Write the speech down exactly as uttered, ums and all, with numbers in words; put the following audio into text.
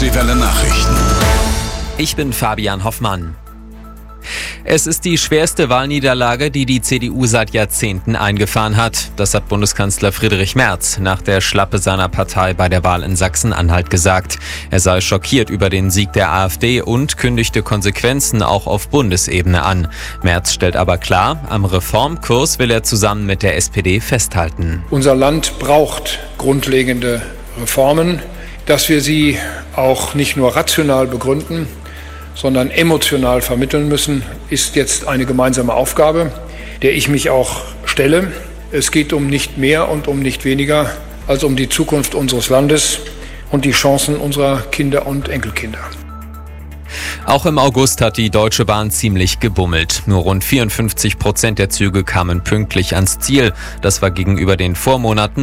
Deutsche Welle Nachrichten. Ich bin Fabian Hoffmann. Es ist die schwerste Wahlniederlage, die die C D U seit Jahrzehnten eingefahren hat. Das hat Bundeskanzler Friedrich Merz nach der Schlappe seiner Partei bei der Wahl in Sachsen-Anhalt gesagt. Er sei schockiert über den Sieg der AfD und kündigte Konsequenzen auch auf Bundesebene an. Merz stellt aber klar, am Reformkurs will er zusammen mit der S P D festhalten. Unser Land braucht grundlegende Reformen, dass wir sie auch nicht nur rational begründen, sondern emotional vermitteln müssen, ist jetzt eine gemeinsame Aufgabe, der ich mich auch stelle. Es geht um nicht mehr und um nicht weniger als um die Zukunft unseres Landes und die Chancen unserer Kinder und Enkelkinder. Auch im August hat die Deutsche Bahn ziemlich gebummelt. Nur rund vierundfünfzig Prozent der Züge kamen pünktlich ans Ziel. Das war gegenüber den Vormonaten